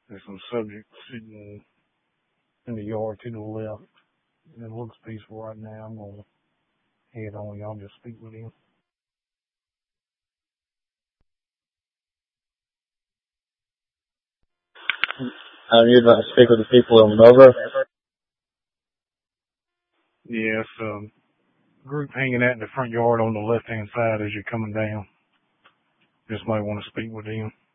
There's some subjects sitting in the yard to the left. It looks peaceful right now. I'm going to head on. Y'all just speak with him. You'd like to speak with the people on Nova? Yes, group hanging out in the front yard on the left-hand side as you're coming down. Just might want to speak with them.